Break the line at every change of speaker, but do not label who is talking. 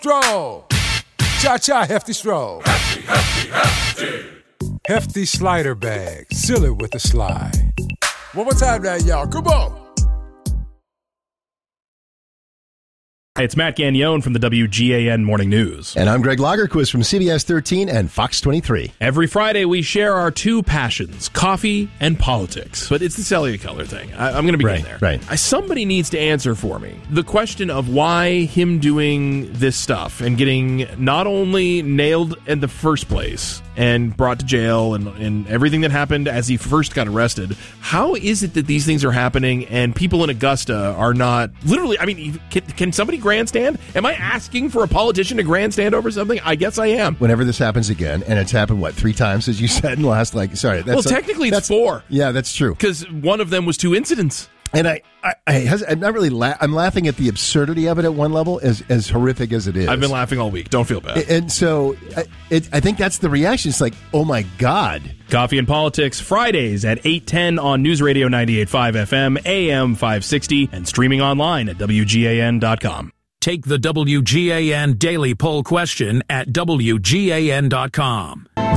Stroll. Cha-cha, hefty stroll.
Hefty, hefty, hefty.
Hefty slider bag. Seal it with a slide. One more time now, y'all. Come on.
Hey, it's Matt Gagnon from the WGAN Morning News.
And I'm Greg Lagerquist from CBS 13 and Fox 23.
Every Friday, we share our two passions, coffee and politics. But it's the cellular color thing. I'm going to begin there.
Right.
Somebody needs to answer for me the question of why him doing this stuff and getting not only nailed in the first place and brought to jail and everything that happened as he first got arrested, how is it that these things are happening and people in Augusta are not literally, I mean, can somebody grandstand? Am I asking for a politician to grandstand over something? I guess I am.
Whenever this happens again, and it's happened, 3 times, as you said in the last,
technically it's 4.
Yeah, that's true.
Because one of them was 2 incidents.
And I'm not really I'm laughing at the absurdity of it at one level, as horrific as it is.
I've been laughing all week. Don't feel bad.
And so I think that's the reaction. It's like, oh my God.
Coffee and Politics, Fridays at 8:10 on News Radio 98.5 FM, AM 560, and streaming online at WGAN.com.
Take the WGAN Daily Poll question at WGAN.com.